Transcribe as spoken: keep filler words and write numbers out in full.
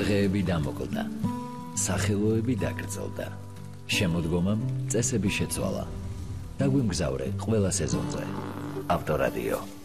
დღეები დამოკლდა, სახელოები დაგრძელდა, შემოდგომამ წესები შეცვალა. დაგვიმგზავრე ყველა სეზონზე. ავტორადიო.